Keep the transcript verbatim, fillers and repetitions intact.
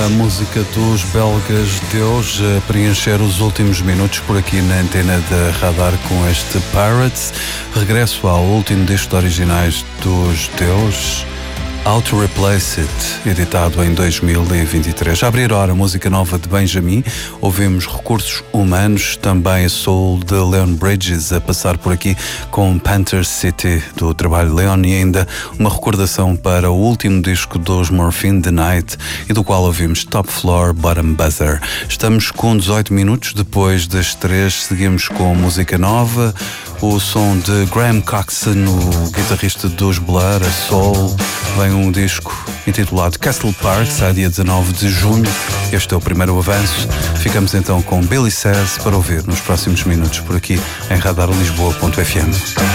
a música dos belgas Deus a preencher os últimos minutos por aqui na antena da Radar com este Pirates. Regresso ao último disco de originais dos Deus, How to Replace It, editado em dois mil e vinte e três. A abrir hora, a música nova de Benjamin, ouvimos Recursos Humanos, também a soul de Leon Bridges a passar por aqui com Panther City, do trabalho Leon, e ainda uma recordação para o último disco dos Morphine The Night, e do qual ouvimos Top Floor, Bottom Buzzer. Estamos com dezoito minutos depois das três, seguimos com música nova, o som de Graham Coxon, o guitarrista dos Blur, a soul. Vem um disco intitulado Castle Park, sai dia dezanove de junho. Este é o primeiro avanço. Ficamos então com Billy Says para ouvir nos próximos minutos por aqui em radar lisboa ponto f m.